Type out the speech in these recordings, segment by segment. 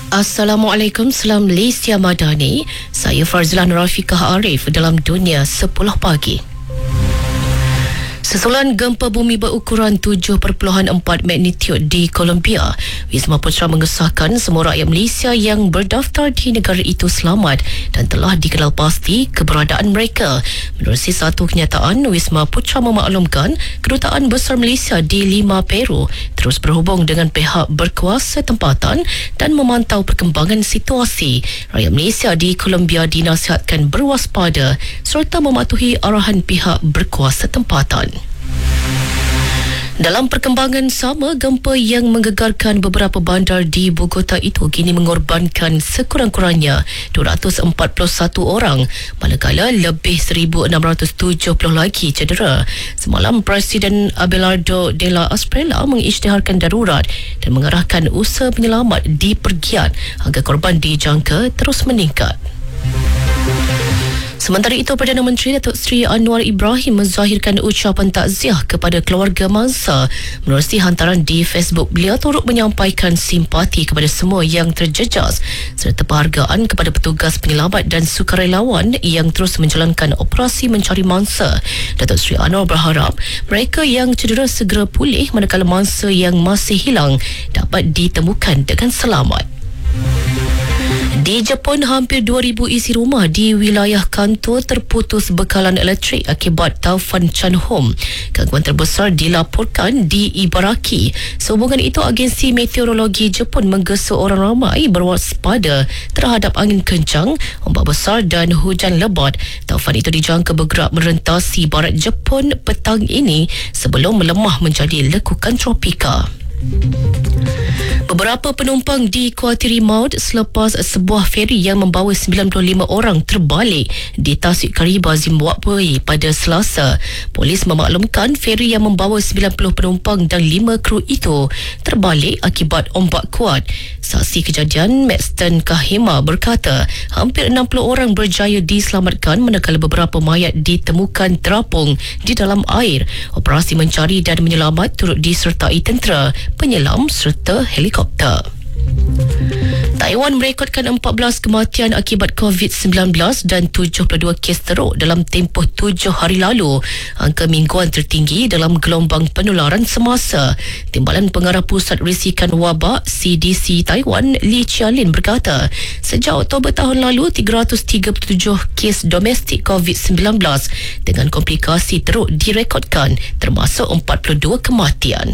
Assalamualaikum, salam Malaysia Madani. Saya Farzlan Rafiqah Arif dalam Dunia 10 Pagi. Susulan gempa bumi berukuran 7.4 magnitude di Colombia, Wisma Putra mengesahkan semua rakyat Malaysia yang berdaftar di negara itu selamat dan telah dikenal pasti keberadaan mereka. Menerusi satu kenyataan, Wisma Putra memaklumkan Kedutaan Besar Malaysia di Lima, Peru terus berhubung dengan pihak berkuasa tempatan dan memantau perkembangan situasi. Rakyat Malaysia di Colombia dinasihatkan berwaspada serta mematuhi arahan pihak berkuasa tempatan. Dalam perkembangan sama, gempa yang menggegarkan beberapa bandar di Bogota itu kini mengorbankan sekurang-kurangnya 241 orang, manakala lebih 1,670 lagi cedera. Semalam, Presiden Abelardo de la Espriella mengisytiharkan darurat dan mengarahkan usaha penyelamat di pergian agar korban dijangka terus meningkat. Sementara itu, Perdana Menteri Datuk Seri Anwar Ibrahim menzahirkan ucapan takziah kepada keluarga mangsa. Menerusi hantaran di Facebook, beliau turut menyampaikan simpati kepada semua yang terjejas serta penghargaan kepada petugas penyelamat dan sukarelawan yang terus menjalankan operasi mencari mangsa. Datuk Seri Anwar berharap mereka yang cedera segera pulih, manakala mangsa yang masih hilang dapat ditemukan dengan selamat. Di Jepun, hampir 2,000 isi rumah di wilayah Kanto terputus bekalan elektrik akibat taufan Chanhom. Gangguan terbesar dilaporkan di Ibaraki. Sehubungan itu, agensi meteorologi Jepun menggesa orang ramai berwaspada terhadap angin kencang, ombak besar dan hujan lebat. Taufan itu dijangka bergerak merentasi barat Jepun petang ini sebelum melemah menjadi lekukan tropika. Beberapa penumpang dikuatiri maut selepas sebuah feri yang membawa 95 orang terbalik di Tasik Kariba, Zimbabwe pada Selasa. Polis memaklumkan feri yang membawa 90 penumpang dan 5 kru itu terbalik akibat ombak kuat. Saksi kejadian Maxton Kahema berkata hampir 60 orang berjaya diselamatkan, manakala beberapa mayat ditemukan terapung di dalam air. Operasi mencari dan menyelamat turut disertai tentera, penyelam serta helikopter. Taiwan merekodkan 14 kematian akibat COVID-19 dan 72 kes teruk dalam tempoh 7 hari lalu, angka mingguan tertinggi dalam gelombang penularan semasa. Timbalan Pengarah Pusat Risikan Wabak CDC Taiwan, Lee Chia-lin berkata, sejak Oktober tahun lalu 337 kes domestik COVID-19 dengan komplikasi teruk direkodkan, termasuk 42 kematian.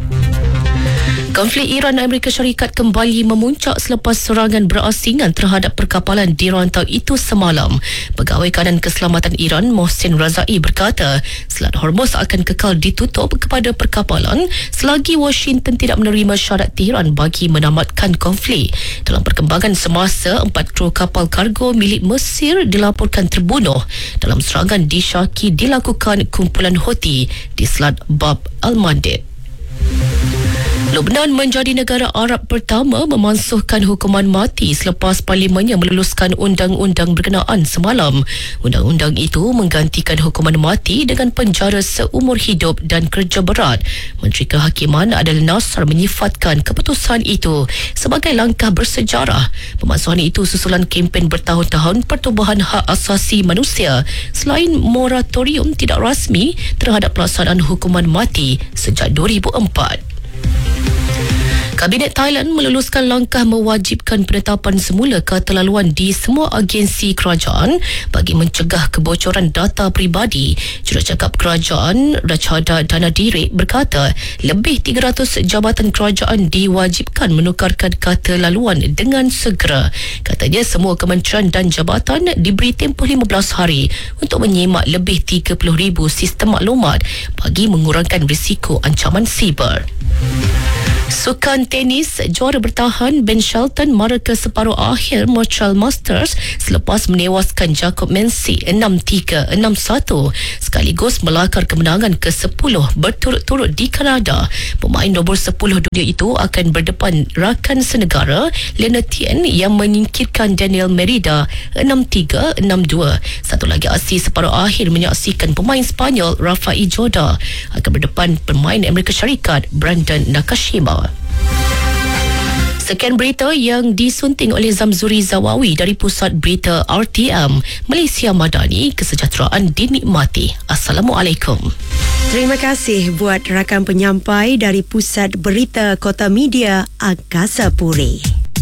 Konflik Iran Amerika Syarikat kembali memuncak selepas serangan berasingan terhadap perkapalan di rantau itu semalam. Pegawai Kanan Keselamatan Iran Mohsen Razai berkata Selat Hormuz akan kekal ditutup kepada perkapalan selagi Washington tidak menerima syarat Tehran bagi menamatkan konflik. Dalam perkembangan semasa, 4 kru kapal kargo milik Mesir dilaporkan terbunuh dalam serangan disyaki dilakukan kumpulan Houthi di Selat Bab al-Mandeb. Lebanon menjadi negara Arab pertama memansuhkan hukuman mati selepas parlimennya meluluskan undang-undang berkenaan semalam. Undang-undang itu menggantikan hukuman mati dengan penjara seumur hidup dan kerja berat. Menteri Kehakiman Adel Nasser menyifatkan keputusan itu sebagai langkah bersejarah. Pemansuhan itu susulan kempen bertahun-tahun pertubuhan hak asasi manusia selain moratorium tidak rasmi terhadap pelaksanaan hukuman mati sejak 2004. Kabinet Thailand meluluskan langkah mewajibkan penetapan semula keterlaluan di semua agensi kerajaan bagi mencegah kebocoran data peribadi. Jurucakap Kerajaan Rachada Danadiri berkata lebih 300 jabatan kerajaan diwajibkan menukarkan keterlaluan dengan segera. Katanya semua kementerian dan jabatan diberi tempoh 15 hari untuk menyemak lebih 30,000 sistem maklumat bagi mengurangkan risiko ancaman siber. Sukan tenis, juara bertahan Ben Shelton mara ke separuh akhir Montreal Masters selepas menewaskan Jacob Menzi 6-3, 6-1 sekaligus melakar kemenangan ke-10 berturut-turut di Kanada. Pemain nombor 10 dunia itu akan berdepan rakan senegara Lena Tien yang menyingkirkan Daniel Merida 6-3, 6-2. Satu lagi aksi separuh akhir menyaksikan pemain Spanyol Rafael Jorda akan berdepan pemain Amerika Syarikat Brandon Nakashima. Sekian berita yang disunting oleh Zamzuri Zawawi dari Pusat Berita RTM. Malaysia Madani, kesejahteraan dinikmati. Assalamualaikum. Terima kasih buat rakan penyampai dari Pusat Berita Kota Media Angkasa Puri.